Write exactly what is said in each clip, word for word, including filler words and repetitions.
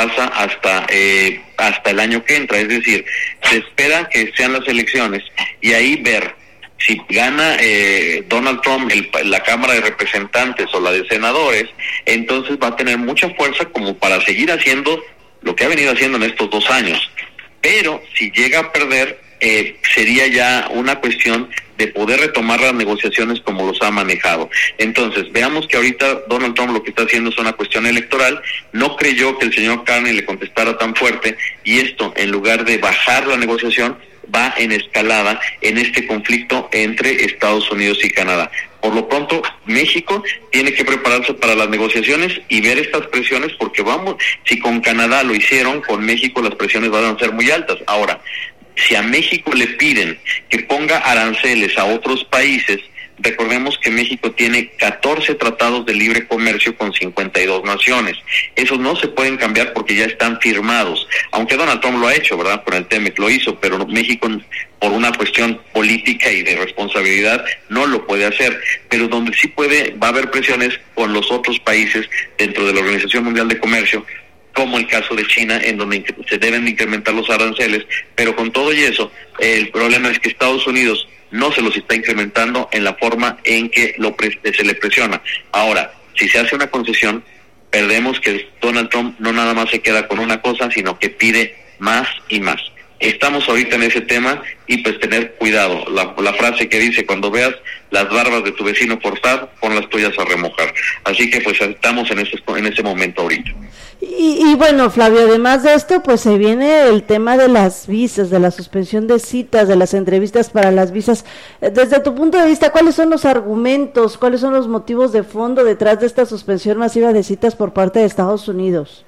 pasa hasta eh, hasta el año que entra, es decir, se espera que sean las elecciones y ahí ver si gana eh, Donald Trump el, la Cámara de Representantes o la de Senadores, entonces va a tener mucha fuerza como para seguir haciendo lo que ha venido haciendo en estos dos años. Pero si llega a perder, eh, sería ya una cuestión de poder retomar las negociaciones como los ha manejado. Entonces, veamos que ahorita Donald Trump lo que está haciendo es una cuestión electoral. No creyó que el señor Carney le contestara tan fuerte, y esto, en lugar de bajar la negociación, va en escalada en este conflicto entre Estados Unidos y Canadá. Por lo pronto, México tiene que prepararse para las negociaciones y ver estas presiones, porque vamos, si con Canadá lo hicieron, con México las presiones van a ser muy altas. Ahora, si a México le piden que ponga aranceles a otros países, recordemos que México tiene catorce tratados de libre comercio con cincuenta y dos naciones. Esos no se pueden cambiar porque ya están firmados. Aunque Donald Trump lo ha hecho, ¿verdad? Con el TEMEC lo hizo, pero México, por una cuestión política y de responsabilidad, no lo puede hacer. Pero donde sí puede, va a haber presiones con los otros países dentro de la Organización Mundial de Comercio, como el caso de China, en donde se deben incrementar los aranceles, pero con todo y eso, el problema es que Estados Unidos no se los está incrementando en la forma en que lo pre- se le presiona. Ahora, si se hace una concesión, perdemos que Donald Trump no nada más se queda con una cosa, sino que pide más y más. Estamos ahorita en ese tema y pues tener cuidado. La, la frase que dice, cuando veas las barbas de tu vecino cortar, pon las tuyas a remojar. Así que pues estamos en ese, en ese momento ahorita. Y, y bueno, Flavio, además de esto, pues se viene el tema de las visas, de la suspensión de citas, de las entrevistas para las visas. Desde tu punto de vista, ¿cuáles son los argumentos, cuáles son los motivos de fondo detrás de esta suspensión masiva de citas por parte de Estados Unidos?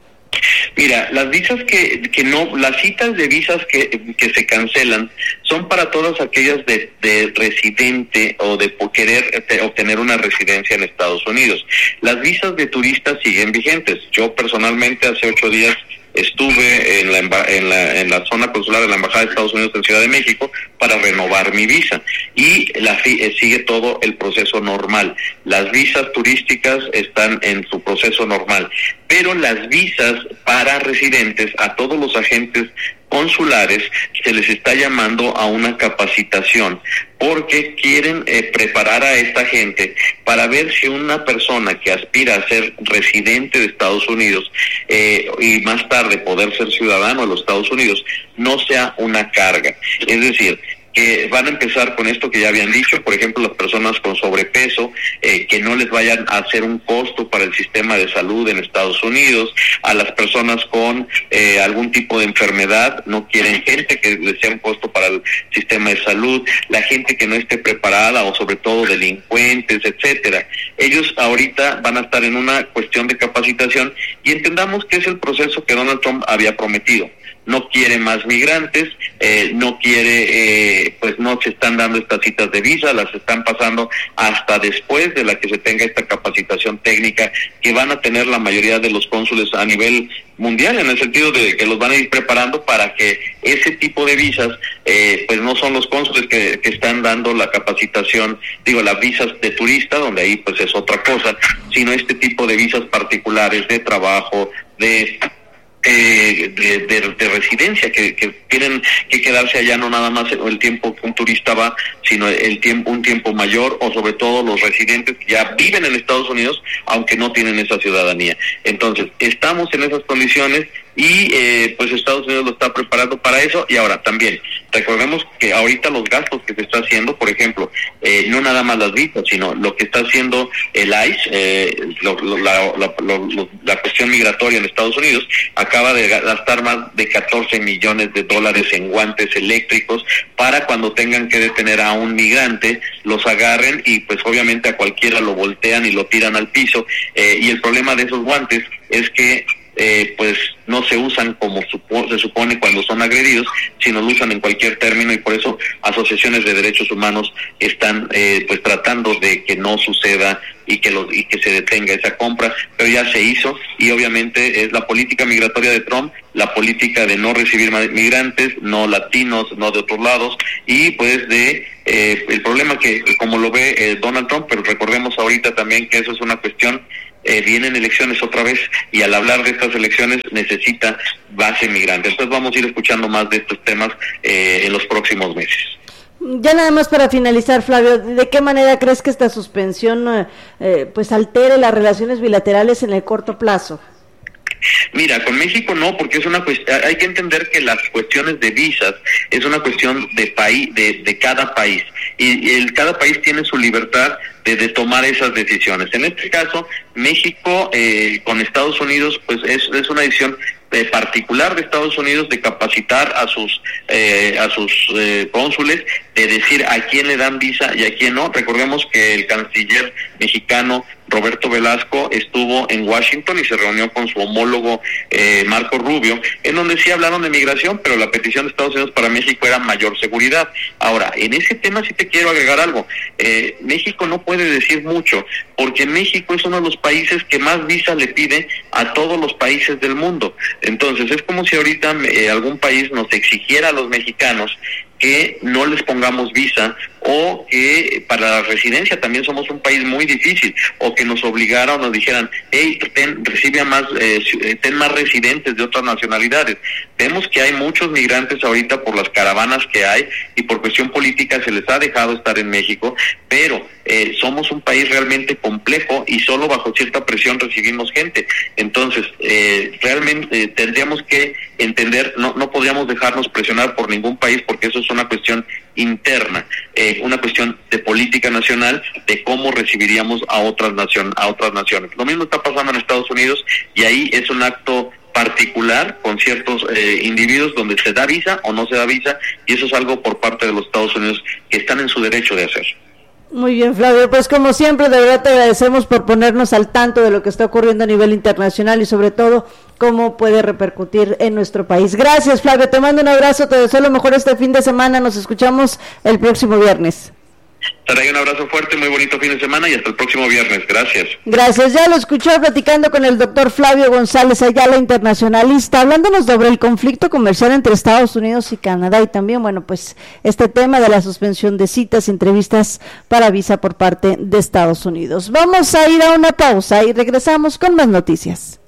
Mira, las visas que, que no, las citas de visas que, que se cancelan son para todas aquellas de, de residente o de querer de obtener una residencia en Estados Unidos. Las visas de turistas siguen vigentes. Yo personalmente hace ocho días estuve en la, en la en la zona consular de la Embajada de Estados Unidos en Ciudad de México para renovar mi visa, y la sigue todo el proceso normal. Las visas turísticas están en su proceso normal, pero las visas para residentes, a todos los agentes consulares se les está llamando a una capacitación, porque quieren eh, preparar a esta gente para ver si una persona que aspira a ser residente de Estados Unidos eh, y más tarde poder ser ciudadano de los Estados Unidos no sea una carga. Es decir, que van a empezar con esto que ya habían dicho, por ejemplo, las personas con sobrepeso, eh, que no les vayan a hacer un costo para el sistema de salud en Estados Unidos, a las personas con eh, algún tipo de enfermedad, no quieren gente que les sea un costo para el sistema de salud, la gente que no esté preparada o sobre todo delincuentes, etcétera. Ellos ahorita van a estar en una cuestión de capacitación y entendamos que es el proceso que Donald Trump había prometido. No quiere más migrantes, eh, no quiere, eh, pues no se están dando estas citas de visa, las están pasando hasta después de la que se tenga esta capacitación técnica que van a tener la mayoría de los cónsules a nivel mundial, en el sentido de que los van a ir preparando para que ese tipo de visas, eh, pues no son los cónsules que, que están dando la capacitación, digo, las visas de turista, donde ahí pues es otra cosa, sino este tipo de visas particulares de trabajo, de... Eh, de, de, de residencia, que, que tienen que quedarse allá no nada más el tiempo que un turista va, sino el tiempo un tiempo mayor, o sobre todo los residentes que ya viven en Estados Unidos aunque no tienen esa ciudadanía. Entonces, estamos en esas condiciones y eh, pues Estados Unidos lo está preparando para eso. Y ahora también, recordemos que ahorita los gastos que se está haciendo, por ejemplo, eh, no nada más las visas, sino lo que está haciendo el I C E, eh, lo, lo, la, la, lo, la cuestión migratoria en Estados Unidos, acaba de gastar más de catorce millones de dólares en guantes eléctricos para cuando tengan que detener a un migrante, los agarren y pues obviamente a cualquiera lo voltean y lo tiran al piso, eh, y el problema de esos guantes es que Eh, pues no se usan como supo, se supone cuando son agredidos, sino lo usan en cualquier término, y por eso asociaciones de derechos humanos están eh, pues tratando de que no suceda y que los, y que se detenga esa compra, pero ya se hizo, y obviamente es la política migratoria de Trump, la política de no recibir migrantes, no latinos, no de otros lados, y pues de eh, el problema que como lo ve eh, Donald Trump, pero recordemos ahorita también que eso es una cuestión eh, vienen elecciones otra vez y al hablar de estas elecciones necesita base migrante. Entonces vamos a ir escuchando más de estos temas eh, en los próximos meses. Ya nada más para finalizar, Flavio, ¿de qué manera crees que esta suspensión eh, pues altere las relaciones bilaterales en el corto plazo? Mira, con México no, porque es una cuestión, hay que entender que las cuestiones de visas es una cuestión de país, de, de cada país, y, y el, cada país tiene su libertad de, de tomar esas decisiones. En este caso, México eh, con Estados Unidos, pues es, es una decisión eh, particular de Estados Unidos de capacitar a sus eh, a sus eh, cónsules, de decir a quién le dan visa y a quién no. Recordemos que el canciller mexicano Roberto Velasco estuvo en Washington y se reunió con su homólogo eh, Marco Rubio, en donde sí hablaron de migración, pero la petición de Estados Unidos para México era mayor seguridad. Ahora, en ese tema sí te quiero agregar algo. Eh, México no puede decir mucho, porque México es uno de los países que más visa le pide a todos los países del mundo. Entonces, es como si ahorita eh, algún país nos exigiera a los mexicanos que no les pongamos visa, o que para la residencia también somos un país muy difícil, o que nos obligara o nos dijeran, hey, ten, recibe a más, eh, ten más residentes de otras nacionalidades. Vemos que hay muchos migrantes ahorita por las caravanas que hay, y por cuestión política se les ha dejado estar en México, pero eh, somos un país realmente complejo y solo bajo cierta presión recibimos gente. Entonces, eh, realmente eh, tendríamos que entender, no, no podríamos dejarnos presionar por ningún país, porque eso es una cuestión interna, eh, una cuestión de política nacional, de cómo recibiríamos a otras nación, a otras naciones. Lo mismo está pasando en Estados Unidos, y ahí es un acto particular con ciertos eh, individuos donde se da visa o no se da visa, y eso es algo por parte de los Estados Unidos que están en su derecho de hacer. Muy bien, Flavio, pues como siempre, de verdad te agradecemos por ponernos al tanto de lo que está ocurriendo a nivel internacional y sobre todo cómo puede repercutir en nuestro país. Gracias, Flavio, te mando un abrazo, te deseo lo mejor este fin de semana, nos escuchamos el próximo viernes. Trae un abrazo fuerte, muy bonito fin de semana y hasta el próximo viernes. Gracias. Gracias. Ya lo escuchó platicando con el doctor Flavio González Ayala, internacionalista, hablándonos sobre el conflicto comercial entre Estados Unidos y Canadá, y también, bueno, pues este tema de la suspensión de citas y entrevistas para visa por parte de Estados Unidos. Vamos a ir a una pausa y regresamos con más noticias.